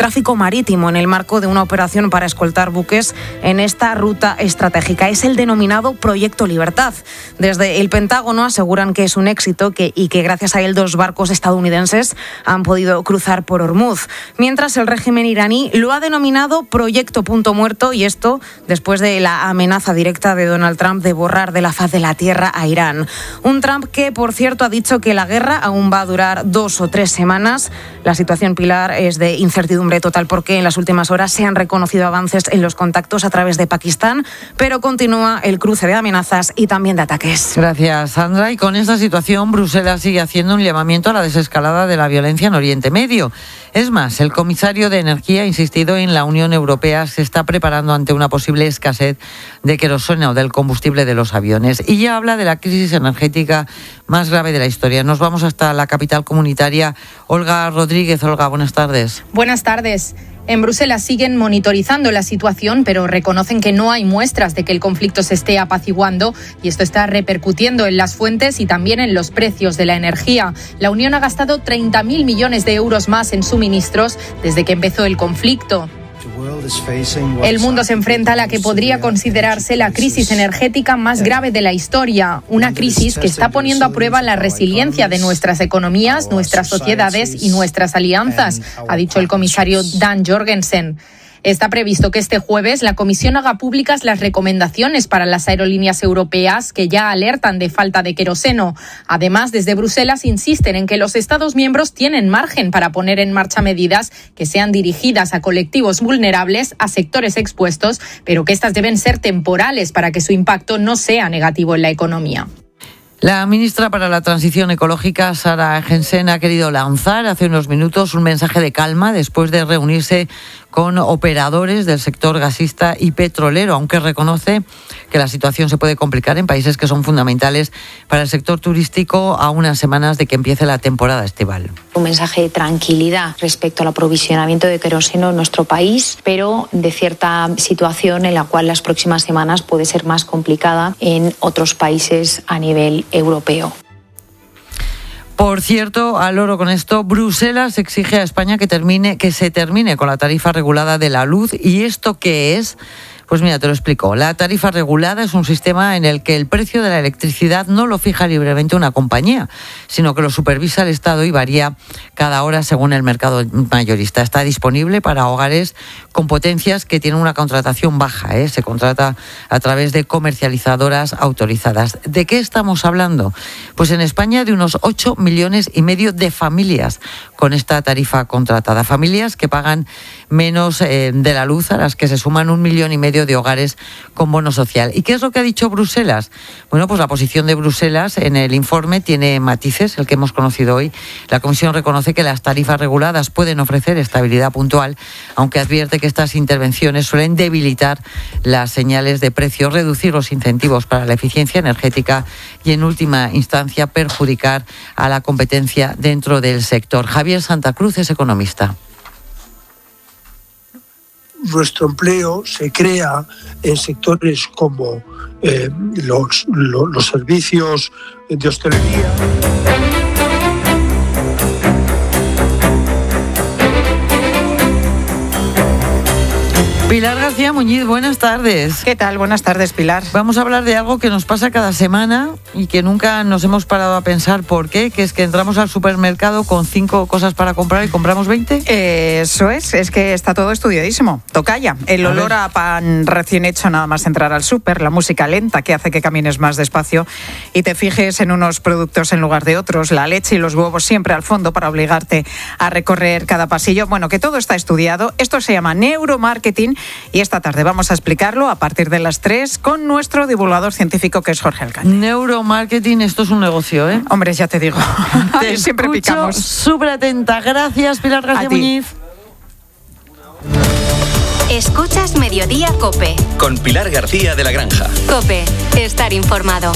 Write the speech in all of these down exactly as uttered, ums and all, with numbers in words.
tráfico marítimo en el marco de una operación para escoltar buques en esta ruta estratégica. Es el denominado Proyecto Libertad. Desde el Pentágono aseguran que es un éxito que, y que gracias a él dos barcos estadounidenses han podido cruzar por Hormuz. Mientras el régimen iraní lo ha denominado Proyecto Punto Muerto, y esto después de la amenaza directa de Donald Trump de borrar de la faz de la tierra a Irán. Un Trump que, por cierto, ha dicho que la guerra aún va a durar dos o tres semanas. La situación, Pilar, es de incertidumbre total porque en las últimas horas se han reconocido avances en los contactos a través de Pakistán, pero continúa el cruce de amenazas y también de ataques. Gracias, Sandra. Y con esta situación, Bruselas sigue haciendo un llamamiento a la desescalada de la violencia en Oriente Medio. Es más, el comisario de Energía ha insistido en la Unión Europea se está preparando ante una posible escasez de queroseno, del combustible de los aviones. Y ya habla de la crisis energética más grave de la historia. Nos vamos hasta la capital comunitaria. Olga Rodríguez. Olga, buenas tardes. Buenas tardes. En Bruselas siguen monitorizando la situación, pero reconocen que no hay muestras de que el conflicto se esté apaciguando y esto está repercutiendo en las fuentes y también en los precios de la energía. La Unión ha gastado treinta mil millones de euros más en suministros desde que empezó el conflicto. El mundo se enfrenta a la que podría considerarse la crisis energética más grave de la historia, una crisis que está poniendo a prueba la resiliencia de nuestras economías, nuestras sociedades y nuestras alianzas, ha dicho el comisario Dan Jorgensen. Está previsto que este jueves la Comisión haga públicas las recomendaciones para las aerolíneas europeas que ya alertan de falta de queroseno. Además, desde Bruselas insisten en que los Estados miembros tienen margen para poner en marcha medidas que sean dirigidas a colectivos vulnerables, a sectores expuestos, pero que estas deben ser temporales para que su impacto no sea negativo en la economía. La ministra para la Transición Ecológica, Sara Jensen, ha querido lanzar hace unos minutos un mensaje de calma después de reunirse con operadores del sector gasista y petrolero, aunque reconoce que la situación se puede complicar en países que son fundamentales para el sector turístico a unas semanas de que empiece la temporada estival. Un mensaje de tranquilidad respecto al aprovisionamiento de queroseno en nuestro país, pero de cierta situación en la cual las próximas semanas puede ser más complicada en otros países a nivel europeo. Por cierto, al loro con esto, Bruselas exige a España que termine, que se termine con la tarifa regulada de la luz. ¿Y esto qué es? Pues mira, te lo explico. La tarifa regulada es un sistema en el que el precio de la electricidad no lo fija libremente una compañía, sino que lo supervisa el Estado y varía cada hora según el mercado mayorista. Está disponible para hogares con potencias que tienen una contratación baja, ¿eh? Se contrata a través de comercializadoras autorizadas. ¿De qué estamos hablando? Pues en España de unos ocho millones y medio de familias con esta tarifa contratada. Familias que pagan menos eh, de la luz, a las que se suman un millón y medio de hogares con bono social. ¿Y qué es lo que ha dicho Bruselas? Bueno, pues la posición de Bruselas en el informe tiene matices, el que hemos conocido hoy. La Comisión reconoce que las tarifas reguladas pueden ofrecer estabilidad puntual, aunque advierte que estas intervenciones suelen debilitar las señales de precios, reducir los incentivos para la eficiencia energética y, en última instancia, perjudicar a la competencia dentro del sector. Javier Santa Cruz es economista. Nuestro empleo se crea en sectores como eh, los, los, los servicios de hostelería. Pilar García Muñiz, buenas tardes. ¿Qué tal? Buenas tardes, Pilar. Vamos a hablar de algo que nos pasa cada semana y que nunca nos hemos parado a pensar por qué, que es que entramos al supermercado con cinco cosas para comprar y compramos veinte. Eh, eso es, es que está todo estudiadísimo. Tocaya, el a olor ver. a pan recién hecho nada más entrar al súper, la música lenta que hace que camines más despacio y te fijes en unos productos en lugar de otros, la leche y los huevos siempre al fondo para obligarte a recorrer cada pasillo. Bueno, que todo está estudiado. Esto se llama neuromarketing y esta tarde vamos a explicarlo a partir de las tres con nuestro divulgador científico que es Jorge Alcañiz. Neuromarketing, esto es un negocio, ¿eh? Hombre, ya te digo, Te siempre escucho picamos. Súper atenta. Gracias, Pilar García A ti. Muñiz. Escuchas Mediodía COPE. Con Pilar García de la Granja. COPE, estar informado.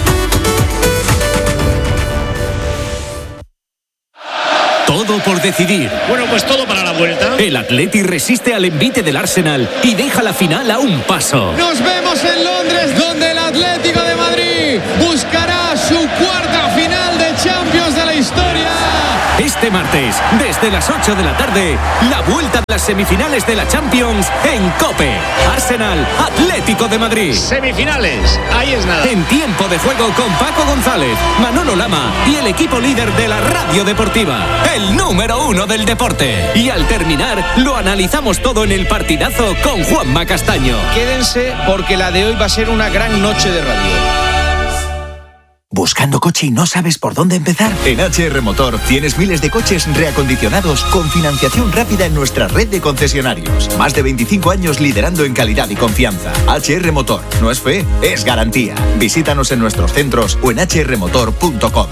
Todo por decidir. Bueno, pues todo para la vuelta. El Atleti resiste al envite del Arsenal y deja la final a un paso. Nos vemos en Londres, donde el Atlético de Madrid buscará su cuarta final de Champions de la historia. Este Este martes, desde las ocho de la tarde, la vuelta de las semifinales de la Champions en COPE. Arsenal, Atlético de Madrid. Semifinales, ahí es nada. En tiempo de juego con Paco González, Manolo Lama y el equipo líder de la radio deportiva, el número uno del deporte. Y al terminar, lo analizamos todo en el partidazo con Juanma Castaño. Quédense porque la de hoy va a ser una gran noche de radio. ¿Buscando coche y no sabes por dónde empezar? En H R Motor tienes miles de coches reacondicionados con financiación rápida en nuestra red de concesionarios. Más de veinticinco años liderando en calidad y confianza. H R Motor. No es fe, es garantía. Visítanos en nuestros centros o en h r motor punto com.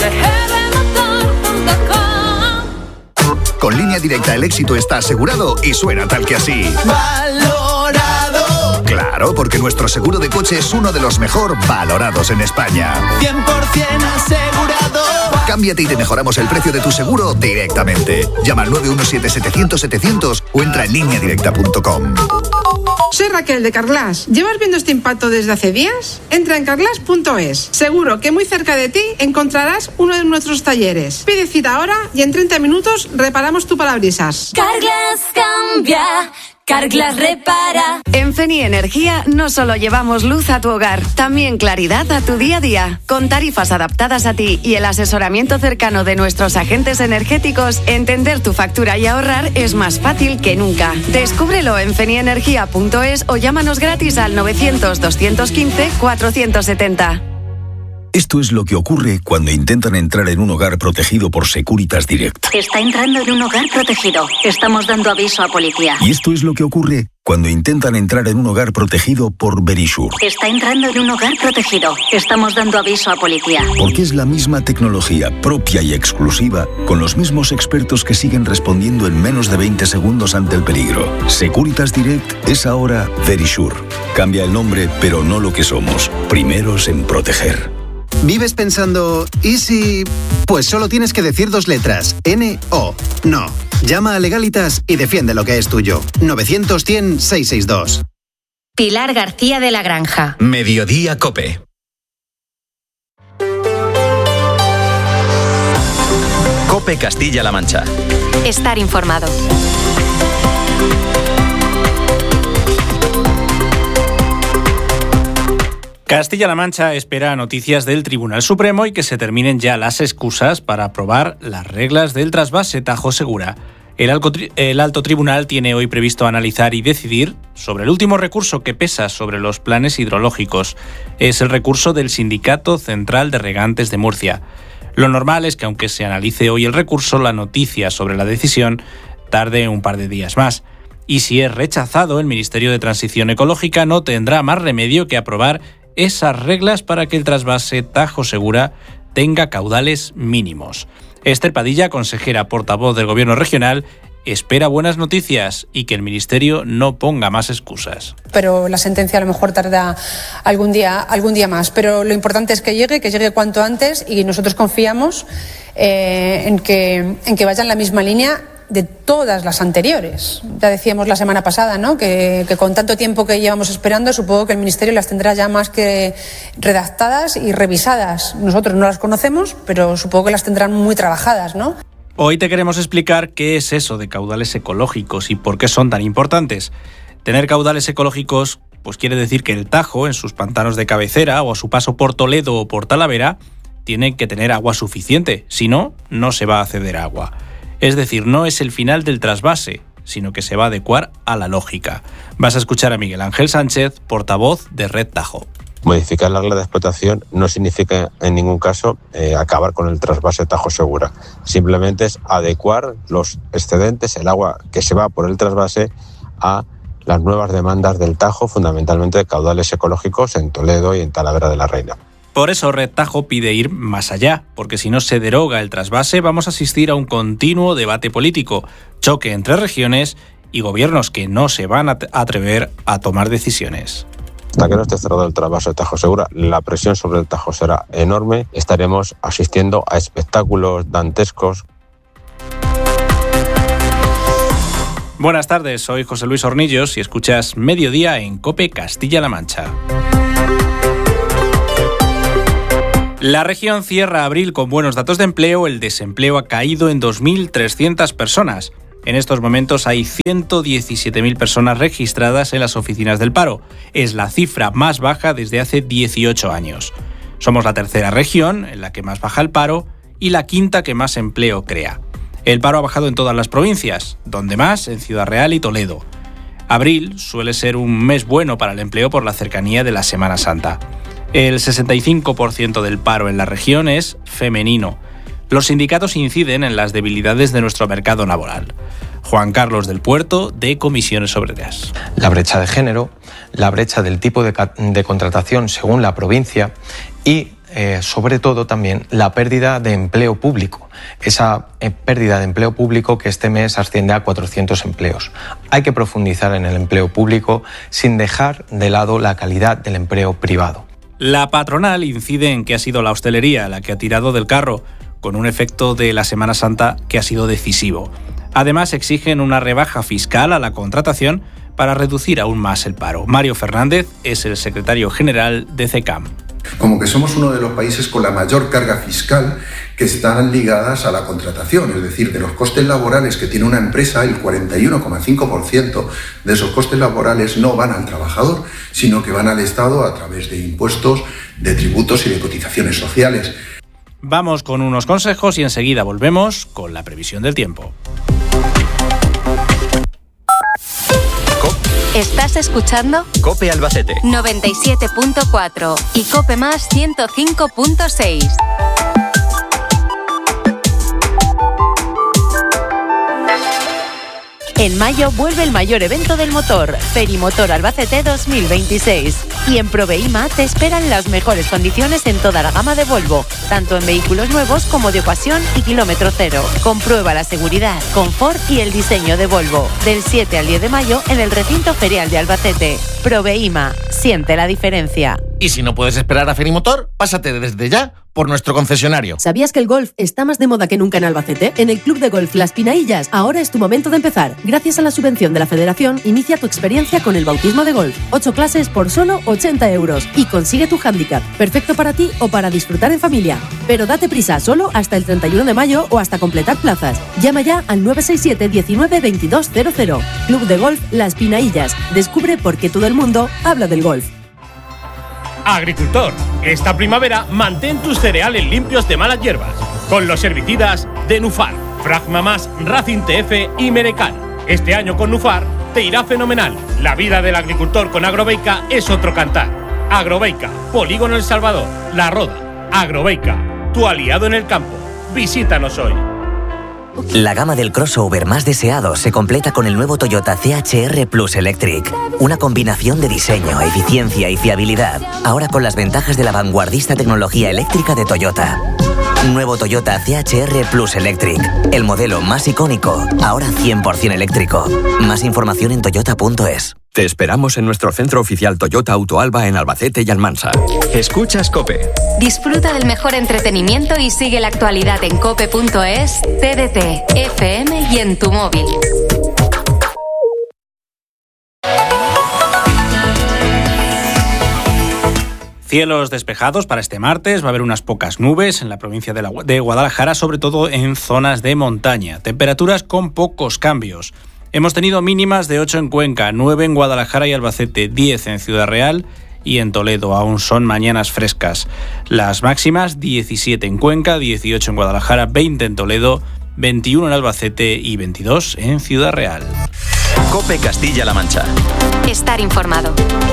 Con Línea Directa el éxito está asegurado y suena tal que así. ¡Valorado! Claro, porque nuestro seguro de coche es uno de los mejor valorados en España. cien por ciento asegurado. Cámbiate y te mejoramos el precio de tu seguro directamente. Llama al nueve uno siete setecientos setecientos o entra en línea directa punto com. Soy Raquel de Carglass. ¿Llevas viendo este impacto desde hace días? Entra en carglass punto es. Seguro que muy cerca de ti encontrarás uno de nuestros talleres. Pide cita ahora y en treinta minutos reparamos tu parabrisas. Carglass cambia. Carglass repara. En Feni Energía no solo llevamos luz a tu hogar, también claridad a tu día a día. Con tarifas adaptadas a ti y el asesoramiento cercano de nuestros agentes energéticos, entender tu factura y ahorrar es más fácil que nunca. Descúbrelo en feni energía punto es o llámanos gratis al novecientos, doscientos quince, cuatrocientos setenta. Esto es lo que ocurre cuando intentan entrar en un hogar protegido por Securitas Direct. Está entrando en un hogar protegido. Estamos dando aviso a policía. Y esto es lo que ocurre cuando intentan entrar en un hogar protegido por Verisure. Está entrando en un hogar protegido. Estamos dando aviso a policía. Porque es la misma tecnología propia y exclusiva, con los mismos expertos que siguen respondiendo en menos de veinte segundos ante el peligro. Securitas Direct es ahora Verisure. Cambia el nombre, pero no lo que somos. Primeros en proteger. ¿Vives pensando, ¿y si...? Pues solo tienes que decir dos letras, N O. No. Llama a Legalitas y defiende lo que es tuyo. novecientos, cien, seiscientos sesenta y dos. Pilar García de la Granja. Mediodía COPE. COPE Castilla-La Mancha. Estar informado. Castilla-La Mancha espera noticias del Tribunal Supremo y que se terminen ya las excusas para aprobar las reglas del trasvase Tajo Segura. El alto, el alto tribunal tiene hoy previsto analizar y decidir sobre el último recurso que pesa sobre los planes hidrológicos. Es el recurso del Sindicato Central de Regantes de Murcia. Lo normal es que aunque se analice hoy el recurso, la noticia sobre la decisión tarde un par de días más. Y si es rechazado, el Ministerio de Transición Ecológica no tendrá más remedio que aprobar esas reglas para que el trasvase Tajo Segura tenga caudales mínimos. Esther Padilla, consejera portavoz del Gobierno regional, espera buenas noticias y que el Ministerio no ponga más excusas. Pero la sentencia a lo mejor tarda algún día, algún día más. Pero lo importante es que llegue, que llegue cuanto antes, y nosotros confiamos eh, en que, en que vaya en la misma línea de todas las anteriores. Ya decíamos la semana pasada, ¿no?, que, que con tanto tiempo que llevamos esperando, supongo que el Ministerio las tendrá ya más que redactadas y revisadas. Nosotros no las conocemos, pero supongo que las tendrán muy trabajadas, ¿no? Hoy te queremos explicar qué es eso de caudales ecológicos y por qué son tan importantes. Tener caudales ecológicos pues quiere decir que el Tajo, en sus pantanos de cabecera o a su paso por Toledo o por Talavera, tiene que tener agua suficiente. Si no, no se va a ceder agua. Es decir, no es el final del trasvase, sino que se va a adecuar a la lógica. Vas a escuchar a Miguel Ángel Sánchez, portavoz de Red Tajo. Modificar la regla de explotación no significa en ningún caso eh, acabar con el trasvase Tajo Segura. Simplemente es adecuar los excedentes, el agua que se va por el trasvase, a las nuevas demandas del Tajo, fundamentalmente de caudales ecológicos en Toledo y en Talavera de la Reina. Por eso Red Tajo pide ir más allá, porque si no se deroga el trasvase vamos a asistir a un continuo debate político, choque entre regiones y gobiernos que no se van a atrever a tomar decisiones. Hasta que no esté cerrado el trasvase de Tajo Segura, la presión sobre el Tajo será enorme. Estaremos asistiendo a espectáculos dantescos. Buenas tardes, soy José Luis Hornillos y escuchas Mediodía en COPE Castilla-La Mancha. La región cierra abril con buenos datos de empleo. El desempleo ha caído en dos mil trescientas personas. En estos momentos hay ciento diecisiete mil personas registradas en las oficinas del paro. Es la cifra más baja desde hace dieciocho años. Somos la tercera región en la que más baja el paro y la quinta que más empleo crea. El paro ha bajado en todas las provincias, donde más en Ciudad Real y Toledo. Abril suele ser un mes bueno para el empleo por la cercanía de la Semana Santa. El sesenta y cinco por ciento del paro en la región es femenino. Los sindicatos inciden en las debilidades de nuestro mercado laboral. Juan Carlos del Puerto, de Comisiones Obreras. La brecha de género, la brecha del tipo de, de contratación según la provincia y, eh, sobre todo, también la pérdida de empleo público. Esa eh, pérdida de empleo público que este mes asciende a cuatrocientos empleos. Hay que profundizar en el empleo público sin dejar de lado la calidad del empleo privado. La patronal incide en que ha sido la hostelería la que ha tirado del carro, con un efecto de la Semana Santa que ha sido decisivo. Además, exigen una rebaja fiscal a la contratación para reducir aún más el paro. Mario Fernández es el secretario general de CECAM. Como que somos uno de los países con la mayor carga fiscal que están ligadas a la contratación, es decir, de los costes laborales que tiene una empresa, el cuarenta y uno coma cinco por ciento de esos costes laborales no van al trabajador, sino que van al Estado a través de impuestos, de tributos y de cotizaciones sociales. Vamos con unos consejos y enseguida volvemos con la previsión del tiempo. ¿Estás escuchando? COPE Albacete noventa y siete punto cuatro y COPE Más ciento cinco punto seis. En mayo vuelve el mayor evento del motor, Ferimotor Albacete dos mil veintiséis. Y en Proveima te esperan las mejores condiciones en toda la gama de Volvo, tanto en vehículos nuevos como de ocasión y kilómetro cero. Comprueba la seguridad, confort y el diseño de Volvo. Del siete al diez de mayo en el recinto ferial de Albacete. Proveima, siente la diferencia. Y si no puedes esperar a Ferimotor, pásate desde ya por nuestro concesionario. ¿Sabías que el golf está más de moda que nunca en Albacete? En el Club de Golf Las Pinaillas, ahora es tu momento de empezar. Gracias a la subvención de la Federación, inicia tu experiencia con el bautismo de golf. Ocho clases por solo ochenta euros. Y consigue tu hándicap, perfecto para ti o para disfrutar en familia. Pero date prisa, solo hasta el treinta y uno de mayo o hasta completar plazas. Llama ya al nueve seis siete diecinueve veintidós cero cero. Club de Golf Las Pinaillas. Descubre por qué todo el mundo habla del golf. Agricultor, esta primavera mantén tus cereales limpios de malas hierbas con los herbicidas de Nufar, Fragma Más, Racing T F y Merecal. Este año con Nufar te irá fenomenal. La vida del agricultor con Agrobeica es otro cantar. Agrobeica, Polígono El Salvador, La Roda. Agrobeica, tu aliado en el campo. Visítanos hoy. La gama del crossover más deseado se completa con el nuevo Toyota C H R Plus Electric. Una combinación de diseño, eficiencia y fiabilidad. Ahora con las ventajas de la vanguardista tecnología eléctrica de Toyota. Nuevo Toyota C H R Plus Electric. El modelo más icónico, ahora cien por ciento eléctrico. Más información en toyota punto es. Te esperamos en nuestro centro oficial Toyota Autoalba en Albacete y Almansa. Escuchas COPE. Disfruta del mejor entretenimiento y sigue la actualidad en cope punto es, T D T, F M y en tu móvil. Cielos despejados para este martes, va a haber unas pocas nubes en la provincia de, la, de Guadalajara, sobre todo en zonas de montaña. Temperaturas con pocos cambios. Hemos tenido mínimas de ocho en Cuenca, nueve en Guadalajara y Albacete, diez en Ciudad Real y en Toledo. Aún son mañanas frescas. Las máximas, diecisiete en Cuenca, dieciocho en Guadalajara, veinte en Toledo, veintiuno en Albacete y veintidós en Ciudad Real. COPE Castilla-La Mancha. Estar informado.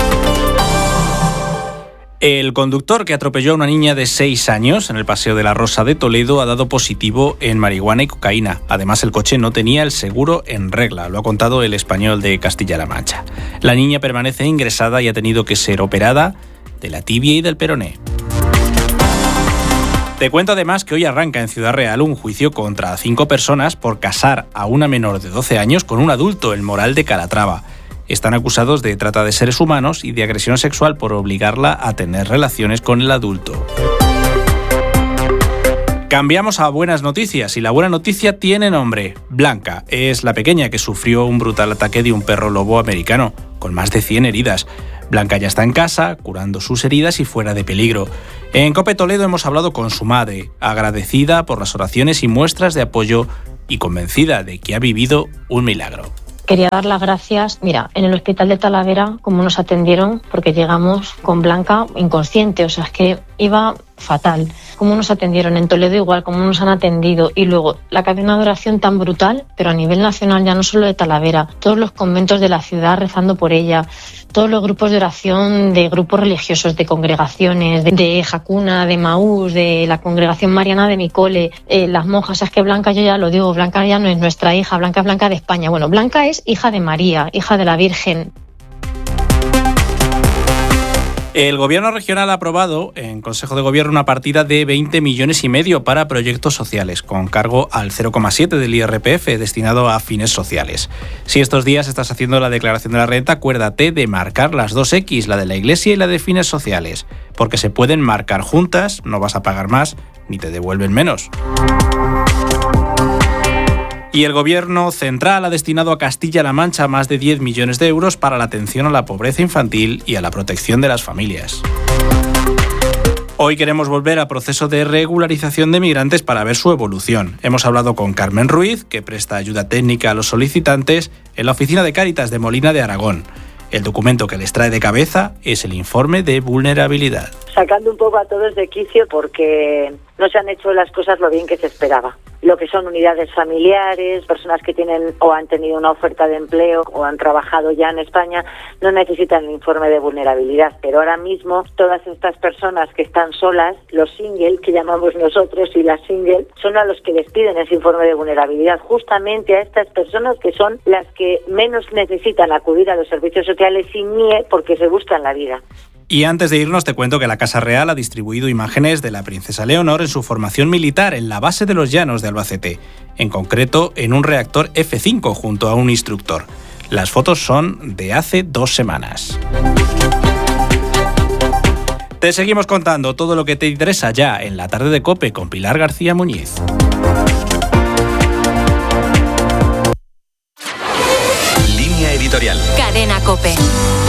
El conductor que atropelló a una niña de seis años en el Paseo de la Rosa de Toledo ha dado positivo en marihuana y cocaína. Además, el coche no tenía el seguro en regla, lo ha contado El Español de Castilla-La Mancha. La niña permanece ingresada y ha tenido que ser operada de la tibia y del peroné. Te cuento además que hoy arranca en Ciudad Real un juicio contra cinco personas por casar a una menor de doce años con un adulto en Moral de Calatrava. Están acusados de trata de seres humanos y de agresión sexual por obligarla a tener relaciones con el adulto. Cambiamos a buenas noticias y la buena noticia tiene nombre. Blanca es la pequeña que sufrió un brutal ataque de un perro lobo americano, con más de cien heridas. Blanca ya está en casa, curando sus heridas y fuera de peligro. En COPE Toledo hemos hablado con su madre, agradecida por las oraciones y muestras de apoyo y convencida de que ha vivido un milagro. Quería dar las gracias, mira, en el hospital de Talavera, cómo nos atendieron, porque llegamos con Blanca inconsciente, o sea, es que iba fatal. Cómo nos atendieron en Toledo igual, cómo nos han atendido. Y luego, la cadena de oración tan brutal, pero a nivel nacional, ya no solo de Talavera, todos los conventos de la ciudad rezando por ella, todos los grupos de oración de grupos religiosos, de congregaciones, de, de Jacuna, de Maús, de la congregación mariana de mi cole, eh, las monjas. Es que Blanca, yo ya lo digo, Blanca ya no es nuestra hija, Blanca es Blanca de España. Bueno, Blanca es hija de María, hija de la Virgen. El Gobierno regional ha aprobado en Consejo de Gobierno una partida de veinte millones y medio para proyectos sociales, con cargo al cero coma siete del I R P F destinado a fines sociales. Si estos días estás haciendo la declaración de la renta, acuérdate de marcar las dos X, la de la Iglesia y la de fines sociales, porque se pueden marcar juntas, no vas a pagar más ni te devuelven menos. Y el Gobierno central ha destinado a Castilla-La Mancha más de diez millones de euros para la atención a la pobreza infantil y a la protección de las familias. Hoy queremos volver al proceso de regularización de migrantes para ver su evolución. Hemos hablado con Carmen Ruiz, que presta ayuda técnica a los solicitantes en la oficina de Cáritas de Molina de Aragón. El documento que les trae de cabeza es el informe de vulnerabilidad. Sacando un poco a todos de quicio porque no se han hecho las cosas lo bien que se esperaba. Lo que son unidades familiares, personas que tienen o han tenido una oferta de empleo o han trabajado ya en España, no necesitan el informe de vulnerabilidad. Pero ahora mismo todas estas personas que están solas, los single, que llamamos nosotros, y las single, son a los que les piden ese informe de vulnerabilidad, justamente a estas personas que son las que menos necesitan acudir a los servicios sociales sin N I E porque se buscan la vida. Y antes de irnos te cuento que la Casa Real ha distribuido imágenes de la princesa Leonor en su formación militar en la base de los Llanos de Albacete, en concreto en un reactor F cinco junto a un instructor. Las fotos son de hace dos semanas. Te seguimos contando todo lo que te interesa ya en la tarde de COPE con Pilar García Muñiz. Línea editorial. Cadena COPE.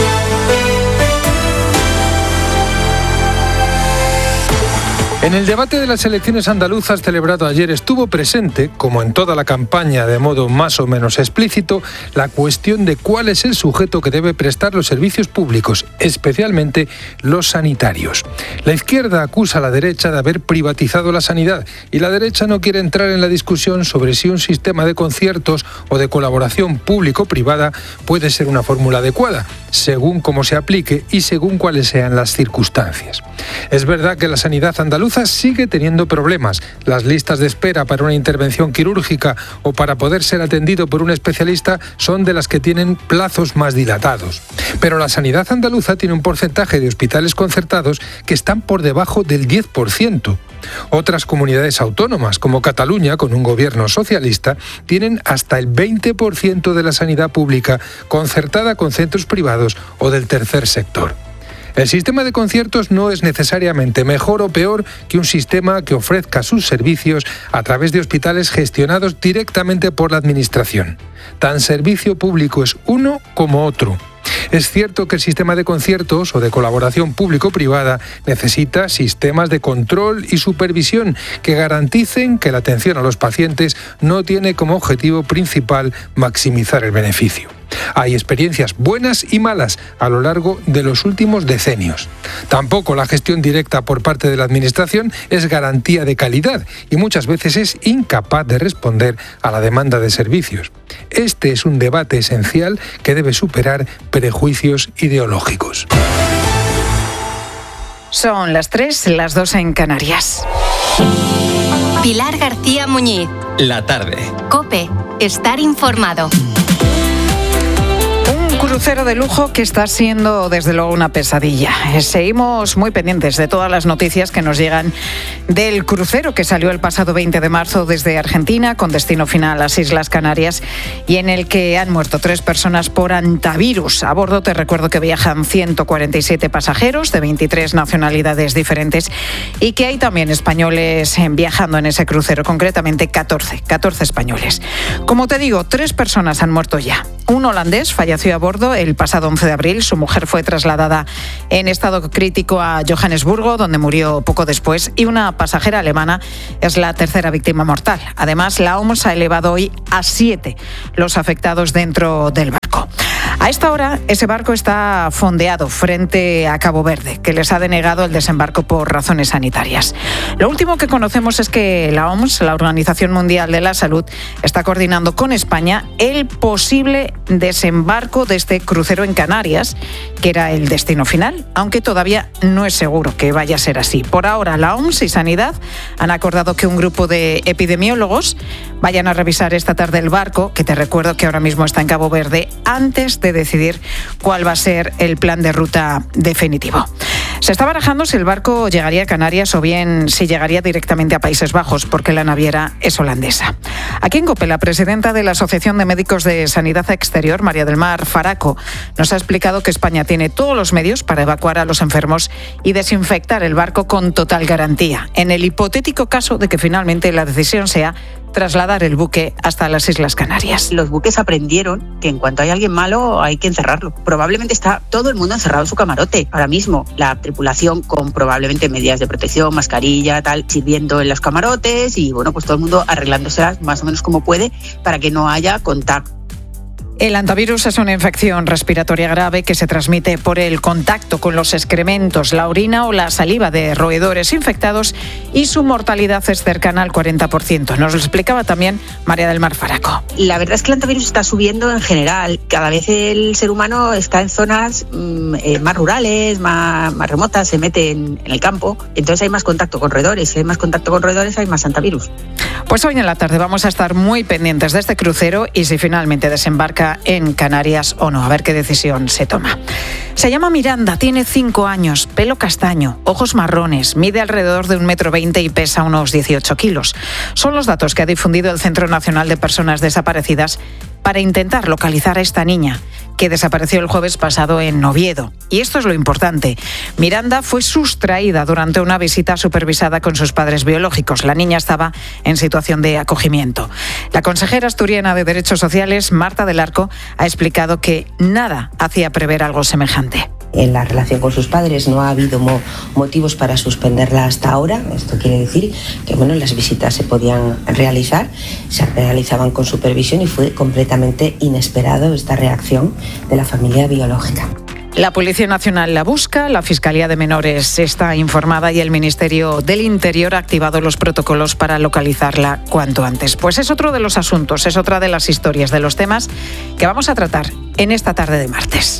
En el debate de las elecciones andaluzas celebrado ayer estuvo presente, como en toda la campaña de modo más o menos explícito, la cuestión de cuál es el sujeto que debe prestar los servicios públicos, especialmente los sanitarios. La izquierda acusa a la derecha de haber privatizado la sanidad y la derecha no quiere entrar en la discusión sobre si un sistema de conciertos o de colaboración público-privada puede ser una fórmula adecuada, según cómo se aplique y según cuáles sean las circunstancias. Es verdad que la sanidad andaluza sigue teniendo problemas. Las listas de espera para una intervención quirúrgica o para poder ser atendido por un especialista son de las que tienen plazos más dilatados. Pero la sanidad andaluza tiene un porcentaje de hospitales concertados que están por debajo del diez por ciento. Otras comunidades autónomas, como Cataluña, con un gobierno socialista, tienen hasta el veinte por ciento de la sanidad pública concertada con centros privados o del tercer sector. El sistema de conciertos no es necesariamente mejor o peor que un sistema que ofrezca sus servicios a través de hospitales gestionados directamente por la Administración. Tan servicio público es uno como otro. Es cierto que el sistema de conciertos o de colaboración público-privada necesita sistemas de control y supervisión que garanticen que la atención a los pacientes no tiene como objetivo principal maximizar el beneficio. Hay experiencias buenas y malas a lo largo de los últimos decenios. Tampoco la gestión directa por parte de la Administración es garantía de calidad y muchas veces es incapaz de responder a la demanda de servicios. Este es un debate esencial que debe superar prejuicios ideológicos. Son las tres, las dos en Canarias. Pilar García Muñiz. La tarde. COPE. Estar informado. Crucero de lujo que está siendo desde luego una pesadilla. Seguimos muy pendientes de todas las noticias que nos llegan del crucero que salió el pasado veinte de marzo desde Argentina con destino final a las Islas Canarias y en el que han muerto tres personas por antivirus. A bordo te recuerdo que viajan ciento cuarenta y siete pasajeros de veintitrés nacionalidades diferentes y que hay también españoles viajando en ese crucero, concretamente catorce, catorce españoles. Como te digo, tres personas han muerto ya. Un holandés falleció a bordo bordo el pasado once de abril. Su mujer fue trasladada en estado crítico a Johannesburgo, donde murió poco después, y una pasajera alemana es la tercera víctima mortal. Además, la O M S ha elevado hoy a siete los afectados dentro del barco. A esta hora, ese barco está fondeado frente a Cabo Verde, que les ha denegado el desembarco por razones sanitarias. Lo último que conocemos es que la O M S, la Organización Mundial de la Salud, está coordinando con España el posible desembarco de este crucero en Canarias, que era el destino final, aunque todavía no es seguro que vaya a ser así. Por ahora, la O M S y Sanidad han acordado que un grupo de epidemiólogos vayan a revisar esta tarde el barco, que te recuerdo que ahora mismo está en Cabo Verde, antes de decidir cuál va a ser el plan de ruta definitivo. Se está barajando si el barco llegaría a Canarias o bien si llegaría directamente a Países Bajos, porque la naviera es holandesa. Aquí en COPE, la presidenta de la Asociación de Médicos de Sanidad Exterior, María del Mar Faraco, nos ha explicado que España tiene todos los medios para evacuar a los enfermos y desinfectar el barco con total garantía, en el hipotético caso de que finalmente la decisión sea trasladar el buque hasta las Islas Canarias. Los buques aprendieron que en cuanto hay alguien malo hay que encerrarlo. Probablemente está todo el mundo encerrado en su camarote. Ahora mismo la tripulación con probablemente medidas de protección, mascarilla, tal, sirviendo en los camarotes y bueno, pues todo el mundo arreglándoselas más o menos como puede para que no haya contacto. El hantavirus es una infección respiratoria grave que se transmite por el contacto con los excrementos, la orina o la saliva de roedores infectados, y su mortalidad es cercana al cuarenta por ciento. Nos lo explicaba también María del Mar Faraco. La verdad es que el hantavirus está subiendo en general. Cada vez el ser humano está en zonas mmm, eh, más rurales, más, más remotas, se mete en, en el campo. Entonces hay más contacto con roedores. Si hay más contacto con roedores, hay más hantavirus. Pues hoy en la tarde vamos a estar muy pendientes de este crucero y si finalmente desembarca en Canarias o no, a ver qué decisión se toma. Se llama Miranda, tiene cinco años, pelo castaño, ojos marrones, mide alrededor de un metro veinte y pesa unos dieciocho kilos. Son los datos que ha difundido el Centro Nacional de Personas Desaparecidas para intentar localizar a esta niña, que desapareció el jueves pasado en Oviedo. Y esto es lo importante. Miranda fue sustraída durante una visita supervisada con sus padres biológicos. La niña estaba en situación de acogimiento. La consejera asturiana de Derechos Sociales, Marta del Arco, ha explicado que nada hacía prever algo semejante. En la relación con sus padres no ha habido mo- motivos para suspenderla hasta ahora. Esto quiere decir que bueno, las visitas se podían realizar, se realizaban con supervisión y fue completamente inesperado esta reacción de la familia biológica. La Policía Nacional la busca, la Fiscalía de Menores está informada y el Ministerio del Interior ha activado los protocolos para localizarla cuanto antes. Pues es otro de los asuntos, es otra de las historias, de los temas que vamos a tratar en esta tarde de martes.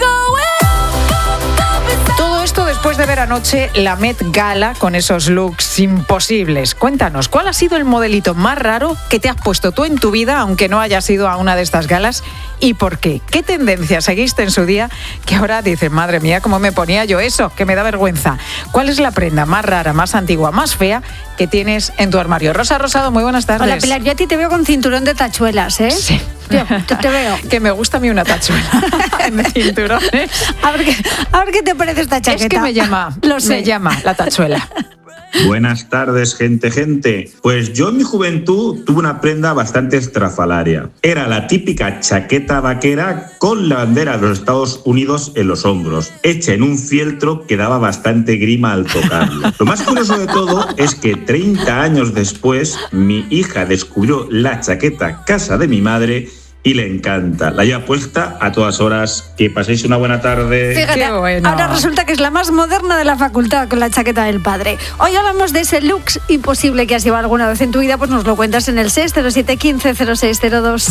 Todo esto después de ver anoche la Met Gala con esos looks imposibles. Cuéntanos, ¿cuál ha sido el modelito más raro que te has puesto tú en tu vida, aunque no hayas ido a una de estas galas? ¿Y por qué? ¿Qué tendencia seguiste en su día que ahora dices, madre mía, cómo me ponía yo eso, que me da vergüenza? ¿Cuál es la prenda más rara, más antigua, más fea que tienes en tu armario? Rosa Rosado, muy buenas tardes. Hola, Pilar, yo a ti te veo con cinturón de tachuelas, ¿eh? Sí. Yo, te, te veo. Que me gusta a mí una tachuela en cinturones. A ver, qué, a ver qué te parece esta chaqueta. Es que me llama, Lo sé. me llama la tachuela. Buenas tardes, gente, gente. Pues yo en mi juventud tuve una prenda bastante estrafalaria. Era la típica chaqueta vaquera con la bandera de los Estados Unidos en los hombros, hecha en un fieltro que daba bastante grima al tocarlo. Lo más curioso de todo es que treinta años después, mi hija descubrió la chaqueta casa de mi madre y le encanta. La lleva puesta a todas horas. Que paséis una buena tarde. Fíjate, bueno. Ahora resulta que es la más moderna de la facultad con la chaqueta del padre. Hoy hablamos de ese look imposible que has llevado alguna vez en tu vida, pues nos lo cuentas en el seis cero siete uno cinco cero seis cero dos.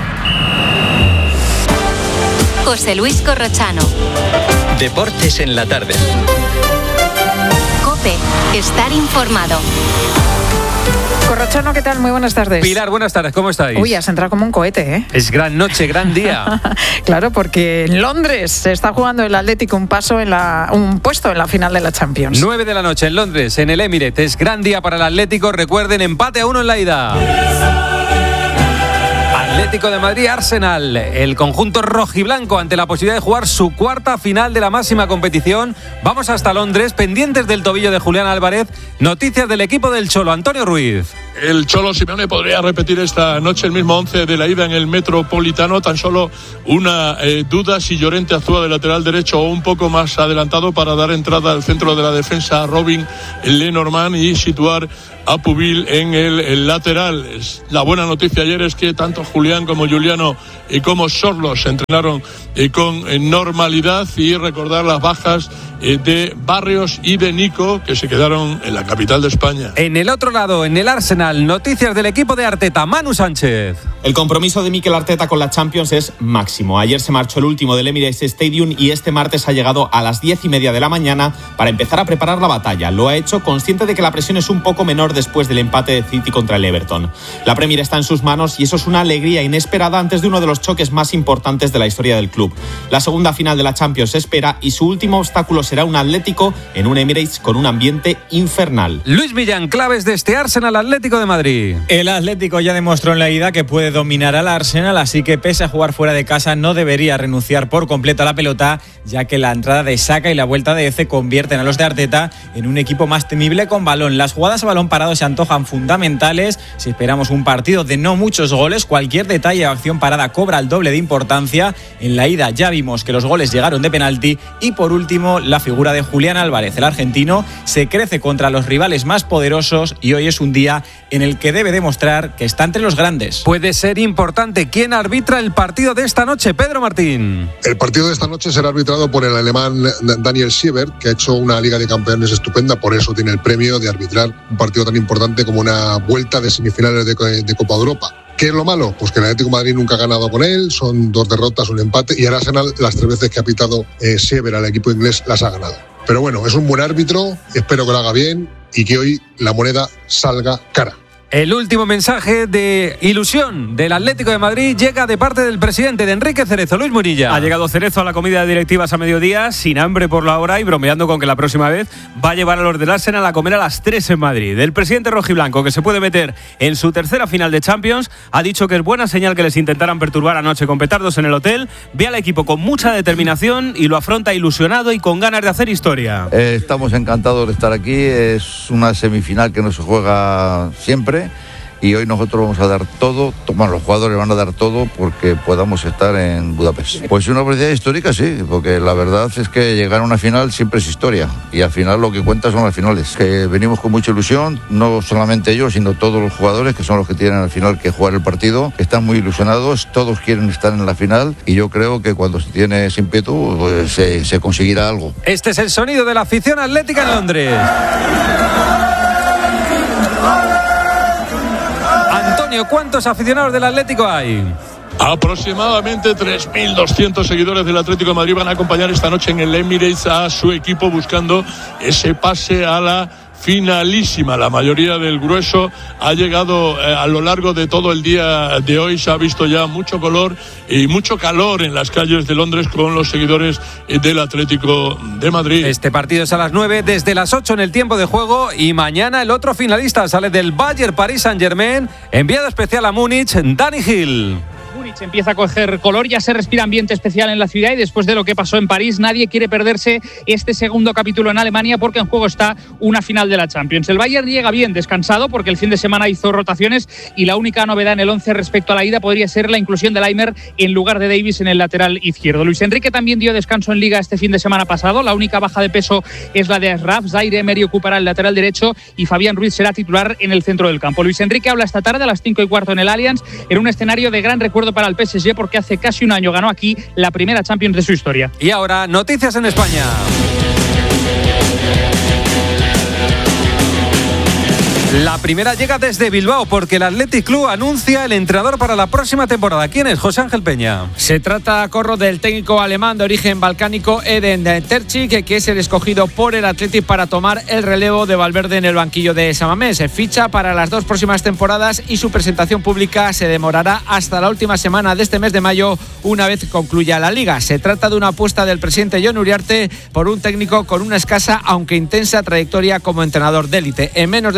José Luis Corrochano. Deportes en la tarde. COPE. Estar informado. Corrochano, ¿qué tal? Muy buenas tardes. Pilar, buenas tardes, ¿cómo estáis? Uy, has entrado como un cohete, ¿eh? Es gran noche, gran día. Claro, porque en Londres se está jugando el Atlético un paso en la, un puesto en la final de la Champions. nueve de la noche en Londres, en el Emirates. Es gran día para el Atlético. Recuerden, empate a uno en la ida. Atlético de Madrid, Arsenal. El conjunto rojiblanco ante la posibilidad de jugar su cuarta final de la máxima competición. Vamos hasta Londres, pendientes del tobillo de Julián Álvarez. Noticias del equipo del Cholo, Antonio Ruiz. el Cholo Simeone podría repetir esta noche el mismo once de la ida en el Metropolitano. Tan solo una eh, duda si Llorente actúa de lateral derecho o un poco más adelantado para dar entrada al centro de la defensa a Robin Lenormand y situar a Pubil en el, el lateral. La buena noticia ayer es que tanto Julián como Juliano y como Sorlos se entrenaron eh, con eh, normalidad, y recordar las bajas eh, de Barrios y de Nico, que se quedaron en la capital de España. En el otro lado, en el Arsenal, noticias del equipo de Arteta. Manu Sánchez. El compromiso de Mikel Arteta con la Champions es máximo. Ayer se marchó el último del Emirates Stadium y este martes ha llegado a las diez y media de la mañana para empezar a preparar la batalla. Lo ha hecho consciente de que la presión es un poco menor después del empate de City contra el Everton. La Premier está en sus manos y eso es una alegría inesperada antes de uno de los choques más importantes de la historia del club. La segunda final de la Champions se espera y su último obstáculo será un Atlético en un Emirates con un ambiente infernal. Luis Millán, claves de este Arsenal Atlético de Madrid. El Atlético ya demostró en la ida que puede dominar al Arsenal, así que pese a jugar fuera de casa no debería renunciar por completo a la pelota, ya que la entrada de Saka y la vuelta de Eze convierten a los de Arteta en un equipo más temible con balón. Las jugadas a balón parado se antojan fundamentales. Si esperamos un partido de no muchos goles, cualquier detalle o acción parada cobra el doble de importancia. En la ida ya vimos que los goles llegaron de penalti. Y por último, la figura de Julián Álvarez, el argentino, se crece contra los rivales más poderosos y hoy es un día en el que debe demostrar que está entre los grandes. Puede ser importante. ¿Quién arbitra el partido de esta noche? Pedro Martín. El partido de esta noche será arbitrado por el alemán Daniel Siebert, que ha hecho una Liga de Campeones estupenda, por eso tiene el premio de arbitrar un partido tan importante como una vuelta de semifinales de, de Copa Europa. ¿Qué es lo malo? Pues que el Atlético de Madrid nunca ha ganado con él, son dos derrotas, un empate, y el Arsenal las tres veces que ha pitado eh, Siebert al equipo inglés las ha ganado. Pero bueno, es un buen árbitro, espero que lo haga bien y que hoy la moneda salga cara. El último mensaje de ilusión del Atlético de Madrid llega de parte del presidente, de Enrique Cerezo. Luis Murilla. Ha llegado Cerezo a la comida de directivas a mediodía, sin hambre por la hora y bromeando con que la próxima vez va a llevar a los del Arsenal a comer a las tres en Madrid. El presidente rojiblanco, que se puede meter en su tercera final de Champions, ha dicho que es buena señal que les intentaran perturbar anoche con petardos en el hotel. Ve al equipo con mucha determinación y lo afronta ilusionado y con ganas de hacer historia. Eh, estamos encantados de estar aquí. Es una semifinal que no se juega siempre. Y hoy nosotros vamos a dar todo, bueno, los jugadores van a dar todo porque podamos estar en Budapest. Pues una oportunidad histórica, sí, porque la verdad es que llegar a una final siempre es historia y al final lo que cuenta son las finales. Que venimos con mucha ilusión, no solamente ellos, sino todos los jugadores que son los que tienen al final que jugar el partido, están muy ilusionados, todos quieren estar en la final y yo creo que cuando se tiene ese ímpetu pues, se, se conseguirá algo. Este es el sonido de la afición atlética en Londres. Antonio, ¿cuántos aficionados del Atlético hay? Aproximadamente tres mil doscientos seguidores del Atlético de Madrid van a acompañar esta noche en el Emirates a su equipo buscando ese pase a la finalísima. La mayoría del grueso ha llegado eh, a lo largo de todo el día de hoy. Se ha visto ya mucho color y mucho calor en las calles de Londres con los seguidores del Atlético de Madrid. Este partido es a las nueve, desde las ocho en el tiempo de juego, y mañana el otro finalista sale del Bayern Paris Saint-Germain, enviado especial a Múnich, Dani Gil. Múnich empieza a coger color, ya se respira ambiente especial en la ciudad y después de lo que pasó en París nadie quiere perderse este segundo capítulo en Alemania porque en juego está una final de la Champions. El Bayern llega bien descansado porque el fin de semana hizo rotaciones y la única novedad en el once respecto a la ida podría ser la inclusión de Laimer en lugar de Davis en el lateral izquierdo. Luis Enrique también dio descanso en Liga este fin de semana pasado, la única baja de peso es la de Ashraf, Zaire Emery ocupará el lateral derecho y Fabián Ruiz será titular en el centro del campo. Luis Enrique habla esta tarde a las cinco y cuarto en el Allianz en un escenario de gran recuerdo para el P S G porque hace casi un año ganó aquí la primera Champions de su historia. Y ahora, noticias en España. La primera llega desde Bilbao porque el Athletic Club anuncia el entrenador para la próxima temporada. ¿Quién es? José Ángel Peña. Se trata, Corro, del técnico alemán de origen balcánico Eden Terzic, que es el escogido por el Athletic para tomar el relevo de Valverde en el banquillo de San Mamés. Se ficha para las dos próximas temporadas y su presentación pública se demorará hasta la última semana de este mes de mayo, una vez concluya la Liga. Se trata de una apuesta del presidente Jon Uriarte por un técnico con una escasa, aunque intensa, trayectoria como entrenador de élite. En menos de tres temporadas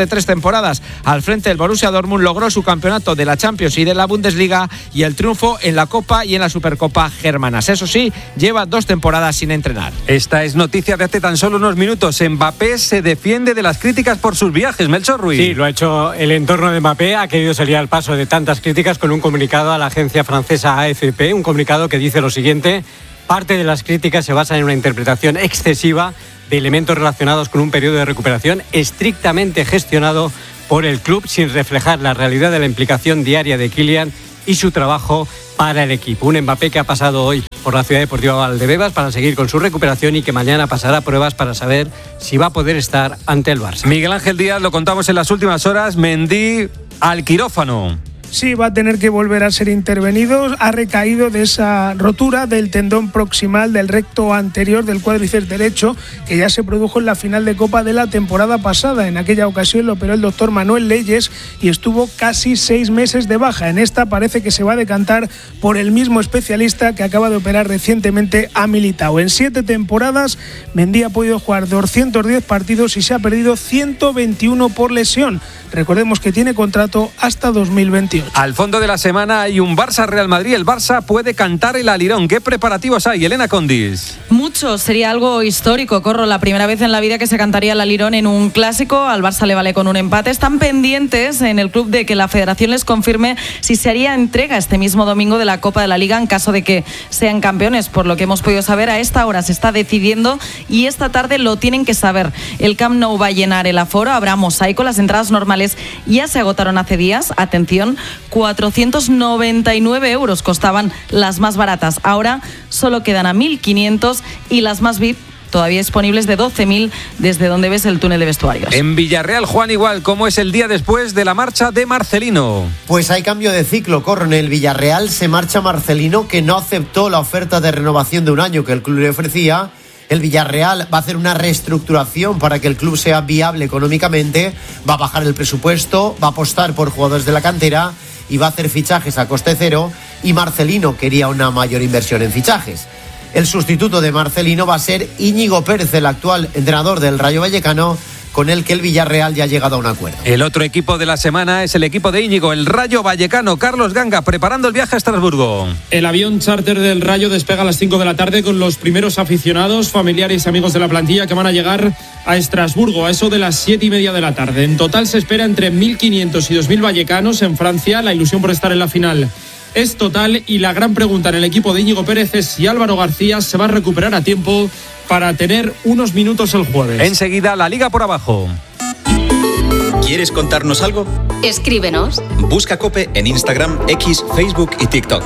temporadas al frente del Borussia Dortmund, logró su campeonato de la Champions y de la Bundesliga y el triunfo en la Copa y en la Supercopa germanas. Eso sí, lleva dos temporadas sin entrenar. Esta es noticia de hace tan solo unos minutos. Mbappé se defiende de las críticas por sus viajes. Melchor Ruiz. Sí, lo ha hecho el entorno de Mbappé. Ha querido salir al paso de tantas críticas con un comunicado a la agencia francesa A F P. Un comunicado que dice lo siguiente: parte de las críticas se basan en una interpretación excesiva de elementos relacionados con un periodo de recuperación estrictamente gestionado por el club, sin reflejar la realidad de la implicación diaria de Kylian y su trabajo para el equipo. Un Mbappé que ha pasado hoy por la Ciudad Deportiva Valdebebas para seguir con su recuperación y que mañana pasará pruebas para saber si va a poder estar ante el Barça. Miguel Ángel Díaz, lo contamos en las últimas horas, Mendy al quirófano. Sí, va a tener que volver a ser intervenido. Ha recaído de esa rotura del tendón proximal del recto anterior del cuádriceps derecho, que ya se produjo en la final de Copa de la temporada pasada. En aquella ocasión lo operó el doctor Manuel Leyes y estuvo casi seis meses de baja. En esta parece que se va a decantar por el mismo especialista que acaba de operar recientemente a Militao. En siete temporadas, Mendy ha podido jugar doscientos diez partidos y se ha perdido ciento veintiuno por lesión. Recordemos que tiene contrato hasta dos mil veintiocho. Al fondo de la semana hay un Barça-Real Madrid. El Barça puede cantar el alirón. ¿Qué preparativos hay, Elena Condis? Muchos, sería algo histórico, Corro. La primera vez en la vida que se cantaría el alirón en un clásico. Al Barça le vale con un empate. Están pendientes en el club de que la federación les confirme si se haría entrega este mismo domingo de la Copa de la Liga en caso de que sean campeones. Por lo que hemos podido saber, a esta hora se está decidiendo y esta tarde lo tienen que saber. El Camp Nou va a llenar el aforo, habrá mosaico. Las entradas normales ya se agotaron hace días. Atención, cuatrocientos noventa y nueve euros costaban las más baratas. Ahora solo quedan a mil quinientos y las más V I P todavía disponibles de doce mil desde donde ves el túnel de vestuarios. En Villarreal, Juan, igual, ¿cómo es el día después de la marcha de Marcelino? Pues hay cambio de ciclo, Corro. En el Villarreal se marcha Marcelino, que no aceptó la oferta de renovación de un año que el club le ofrecía. El Villarreal va a hacer una reestructuración para que el club sea viable económicamente, va a bajar el presupuesto, va a apostar por jugadores de la cantera y va a hacer fichajes a coste cero, y Marcelino quería una mayor inversión en fichajes. El sustituto de Marcelino va a ser Íñigo Pérez, el actual entrenador del Rayo Vallecano, con el que el Villarreal ya ha llegado a un acuerdo. El otro equipo de la semana es el equipo de Íñigo, el Rayo Vallecano. Carlos Ganga, preparando el viaje a Estrasburgo. El avión charter del Rayo despega a las cinco de la tarde con los primeros aficionados, familiares y amigos de la plantilla que van a llegar a Estrasburgo a eso de las siete y media de la tarde. En total se espera entre mil quinientos y dos mil vallecanos en Francia. La ilusión por estar en la final es total y la gran pregunta en el equipo de Íñigo Pérez es si Álvaro García se va a recuperar a tiempo para tener unos minutos el jueves. Enseguida, la Liga por abajo. ¿Quieres contarnos algo? Escríbenos. Busca COPE en Instagram, X, Facebook y TikTok.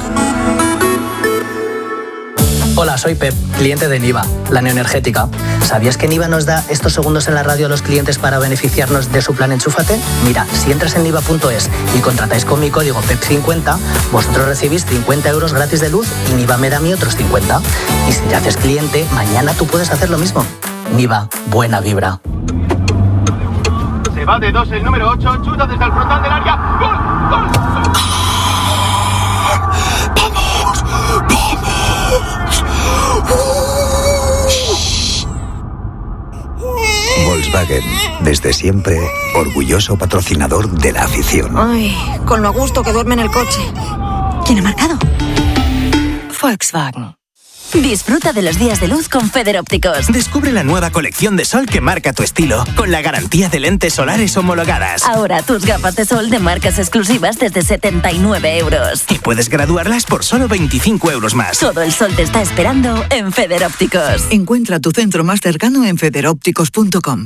Hola, soy Pep, cliente de Niva, la neoenergética. ¿Sabías que Niva nos da estos segundos en la radio a los clientes para beneficiarnos de su plan Enchúfate? Mira, si entras en niva punto es y contratáis con mi código P E P cincuenta, vosotros recibís cincuenta euros gratis de luz y Niva me da a mí otros cincuenta. Y si te haces cliente, mañana tú puedes hacer lo mismo. Niva, buena vibra. Se va de dos el número ocho, chuta desde el frontal del área. ¡Gol! ¡Gol! Volkswagen, desde siempre, orgulloso patrocinador de la afición. Ay, con lo a gusto que duerme en el coche. ¿Quién ha marcado? Volkswagen. Disfruta de los días de luz con Feder Ópticos. Descubre la nueva colección de sol que marca tu estilo, con la garantía de lentes solares homologadas. Ahora tus gafas de sol de marcas exclusivas desde setenta y nueve euros. Y puedes graduarlas por solo veinticinco euros más. Todo el sol te está esperando en Feder Ópticos. Encuentra tu centro más cercano en feder ópticos punto com.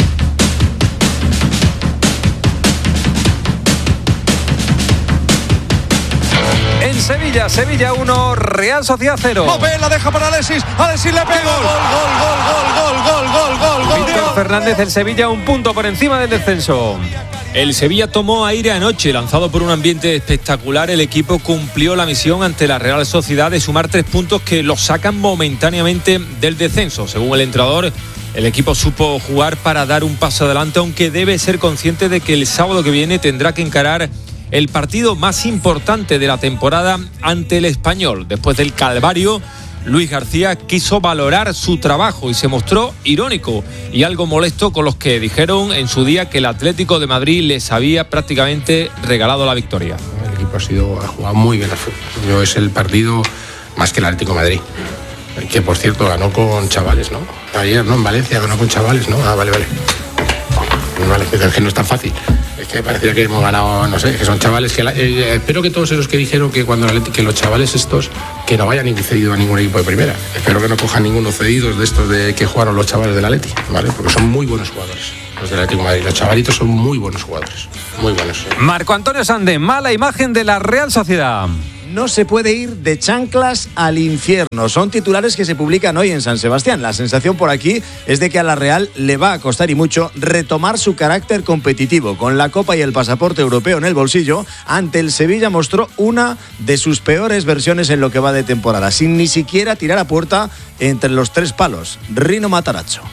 En Sevilla, Sevilla uno, Real Sociedad cero. Mopé la deja para Alexis, Alexis le pega. Gol, gol, gol, gol, gol, gol, gol, gol. Víctor Fernández, el Sevilla un punto por encima del descenso. El Sevilla tomó aire anoche, lanzado por un ambiente espectacular. El equipo cumplió la misión ante la Real Sociedad de sumar tres puntos que los sacan momentáneamente del descenso. Según el entrenador, el equipo supo jugar para dar un paso adelante, aunque debe ser consciente de que el sábado que viene tendrá que encarar el partido más importante de la temporada ante el Español, después del calvario Luis García quiso valorar su trabajo y se mostró irónico y algo molesto con los que dijeron en su día que el Atlético de Madrid les había prácticamente regalado la victoria. El equipo ha, sido, ha jugado muy bien al fútbol. Yo es el partido más que el Atlético de Madrid, que por cierto ganó con chavales, ¿no? Ayer, ¿no? En Valencia ganó con chavales, ¿no? Ah, vale, vale. Vale, es que no es tan fácil. Es que parecía que hemos ganado, no sé, que son chavales que... La, eh, espero que todos esos que dijeron que cuando la, que los chavales estos, que no vayan ni cedido a ningún equipo de primera. Espero que no cojan ninguno cedidos de estos de que jugaron los chavales del Atleti, ¿vale? Porque son muy buenos jugadores, los del Atlético de Madrid. Los chavalitos son muy buenos jugadores, muy buenos. Marco Antonio Sande, mala imagen de la Real Sociedad. No se puede ir de chanclas al infierno. Son titulares que se publican hoy en San Sebastián. La sensación por aquí es de que a la Real le va a costar y mucho retomar su carácter competitivo. Con la Copa y el pasaporte europeo en el bolsillo, ante el Sevilla mostró una de sus peores versiones en lo que va de temporada, sin ni siquiera tirar a puerta entre los tres palos. Rino Matarazzo.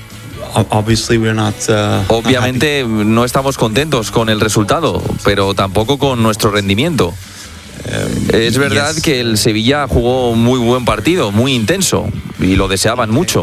Obviamente no estamos contentos con el resultado, pero tampoco con nuestro rendimiento. Es verdad que el Sevilla jugó muy buen partido, muy intenso, y lo deseaban mucho.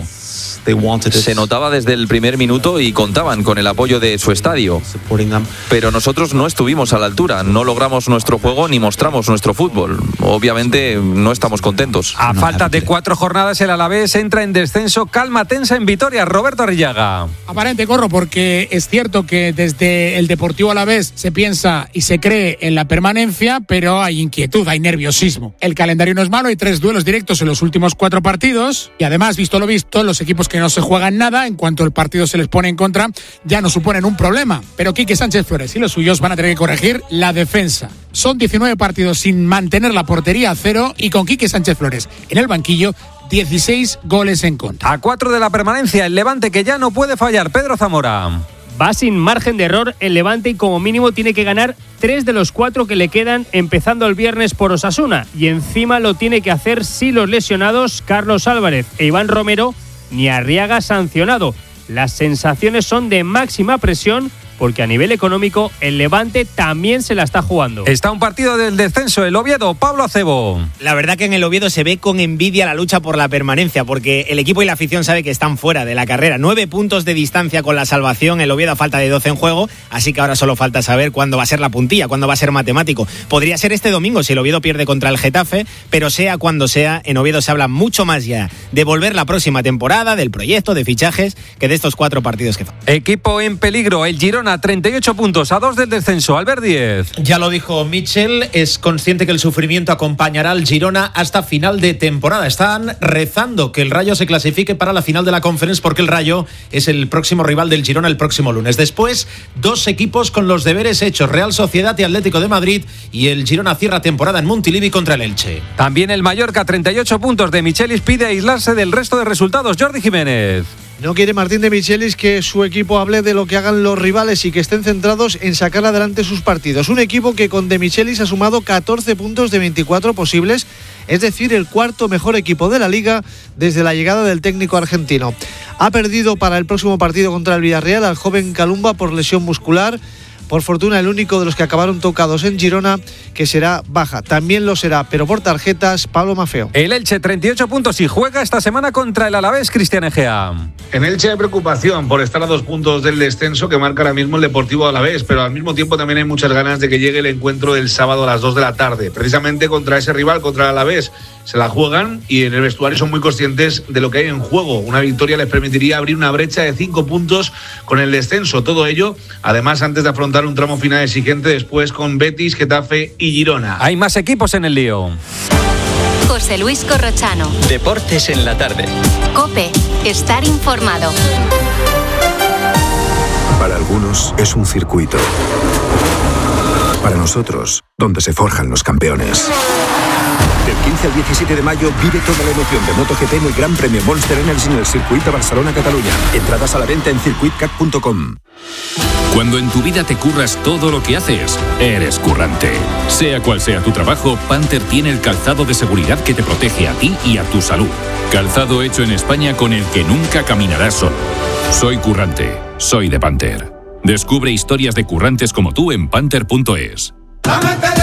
Se notaba desde el primer minuto y contaban con el apoyo de su estadio. Pero nosotros no estuvimos a la altura, no logramos nuestro juego ni mostramos nuestro fútbol. Obviamente no estamos contentos. A falta de cuatro jornadas, el Alavés entra en descenso, calma tensa en Vitoria. Roberto Arrillaga. Aparente, Corro, porque es cierto que desde el Deportivo Alavés se piensa y se cree en la permanencia, pero hay inquietud, hay nerviosismo. El calendario no es malo, hay tres duelos directos en los últimos cuatro partidos y además, visto lo visto, los equipos que no se juegan nada, en cuanto el partido se les pone en contra, ya no suponen un problema. Pero Quique Sánchez Flores y los suyos van a tener que corregir la defensa. Son diecinueve partidos sin mantener la portería a cero y con Quique Sánchez Flores en el banquillo, dieciséis goles en contra. A cuatro de la permanencia, el Levante que ya no puede fallar. Pedro Zamora. Va sin margen de error el Levante y como mínimo tiene que ganar tres de los cuatro que le quedan, empezando el viernes por Osasuna. Y encima lo tiene que hacer si los lesionados Carlos Álvarez e Iván Romero ni Arriaga sancionado. Las sensaciones son de máxima presión porque a nivel económico el Levante también se la está jugando. Está un partido del descenso, el Oviedo. Pablo Acebo. La verdad que en el Oviedo se ve con envidia la lucha por la permanencia, porque el equipo y la afición sabe que están fuera de la carrera. Nueve puntos de distancia con la salvación, el Oviedo a falta de doce en juego, así que ahora solo falta saber cuándo va a ser la puntilla, cuándo va a ser matemático. Podría ser este domingo si el Oviedo pierde contra el Getafe, pero sea cuando sea, en Oviedo se habla mucho más ya de volver la próxima temporada, del proyecto, de fichajes, que de estos cuatro partidos que faltan. Equipo en peligro, el Girona. A treinta y ocho puntos, a dos del descenso. Albert Díez. Ya lo dijo Mitchell, es consciente que el sufrimiento acompañará al Girona hasta final de temporada. Están rezando que el Rayo se clasifique para la final de la Conference porque el Rayo es el próximo rival del Girona el próximo lunes. Después, dos equipos con los deberes hechos, Real Sociedad y Atlético de Madrid, y el Girona cierra temporada en Montilivi contra el Elche. También el Mallorca, treinta y ocho puntos de Michelis, pide aislarse del resto de resultados. Jordi Jiménez. No quiere Martín de Michelis que su equipo hable de lo que hagan los rivales y que estén centrados en sacar adelante sus partidos. Un equipo que con de Michelis ha sumado catorce puntos de veinticuatro posibles, es decir, el cuarto mejor equipo de la Liga desde la llegada del técnico argentino. Ha perdido para el próximo partido contra el Villarreal al joven Calumba por lesión muscular. Por fortuna, el único de los que acabaron tocados en Girona, que será baja. También lo será, pero por tarjetas, Pablo Mafeo. El Elche, treinta y ocho puntos y juega esta semana contra el Alavés. Cristian Egea. En Elche hay preocupación por estar a dos puntos del descenso que marca ahora mismo el Deportivo Alavés, pero al mismo tiempo también hay muchas ganas de que llegue el encuentro del sábado a las dos de la tarde. Precisamente contra ese rival, contra el Alavés, se la juegan y en el vestuario son muy conscientes de lo que hay en juego. Una victoria les permitiría abrir una brecha de cinco puntos con el descenso. Todo ello, además, antes de afrontar un tramo final exigente después con Betis, Getafe y Girona. Hay más equipos en el lío. José Luis Corrochano. Deportes en la tarde. COPE. Estar informado. Para algunos es un circuito. Para nosotros, donde se forjan los campeones. Del quince al diecisiete de mayo vive toda la emoción de MotoGP en el Gran Premio Monster Energy en el Circuito Barcelona-Cataluña. Entradas a la venta en circuit cat punto com. Cuando en tu vida te curras todo lo que haces, eres currante. Sea cual sea tu trabajo, Panther tiene el calzado de seguridad que te protege a ti y a tu salud. Calzado hecho en España con el que nunca caminarás solo. Soy currante, soy de Panther. Descubre historias de currantes como tú en panther punto es.